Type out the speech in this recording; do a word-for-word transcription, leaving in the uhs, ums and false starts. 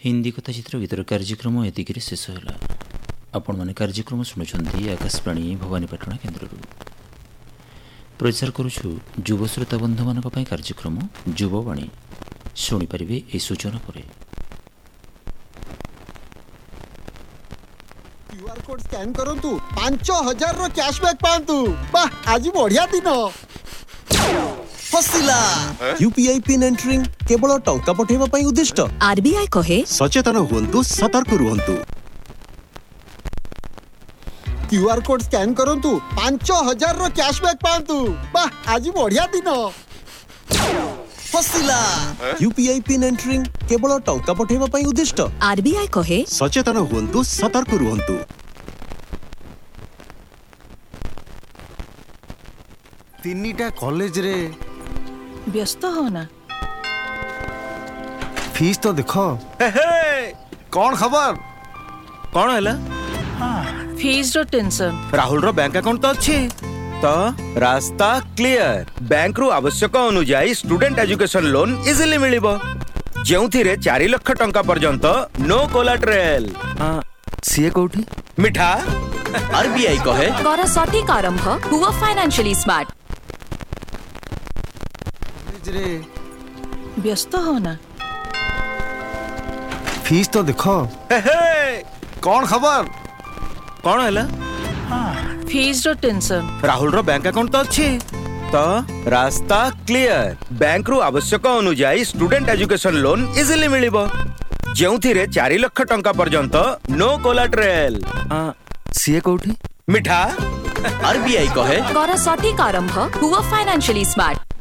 हिंदी कथा चित्र गीतर कार्यक्रम एतिक शेष है। आपण मैंने कार्यक्रम शुणुंट आकाशवाणी भवानीपाटना केन्द्र प्रचार करुछु युव श्रोता बंधु मान कार्यक्रम युववाणी शुणिपारे ए सूचना पर क्यूआर कोड स्कैन करंतु पांच हजार रो कैशबैक पांतु। वाह आज बढ़िया दिन फसिला। यूपीआई पिन एंटरिंग केवल टंका पठेबा पई उद्दिष्ट। आरबीआई कहे सचेतन हुंतु सतर्क रुहंतु। क्यूआर कोड स्कैन करंतु पांच हजार रो कैशबैक पांतु। वाह आज बढ़िया दिन फसिला। यूपीआई पिन एंटरिंग केवल टंका पठेबा पई उद्दिष्ट। आरबीआई कहे सचेतन हुंतु सतर्क रुहंतु। तीनिटा कॉलेज रे व्यस्त हो ना। फीस तो देखो। हे हे कौन खबर कौन हैला? फीस रो टेंशन। राहुल रो बैंक अकाउंट तो अच्छी तो रास्ता क्लियर। बैंक रो आवश्यक अनुसार स्टूडेंट एजुकेशन लोन इजीली मिलिबो जेउथिरे चार लाख टंका पर्यंत नो कोलाटरल। सीए कोठी मिठा। आरबीआई कहे कर सटीक आरंभ हुआ फाइनेंशियली स्मार्ट। रे व्यस्त हो ना। फीस तो देखो। हे हे कौन खबर कौन हैला? फीस रो टेंशन। राहुल रो बैंक अकाउंट तो अच्छी तो रास्ता क्लियर। बैंक रो आवश्यक अनुसार स्टूडेंट एजुकेशन लोन इजीली मिलिबो जेउथिरे चार लाख टंका पर्यंत नो कोलाटरल। सीए कोठी मिठा। आरबीआई कहे कर सटीक आरंभ हुआ फाइनेंशियली स्मार्ट।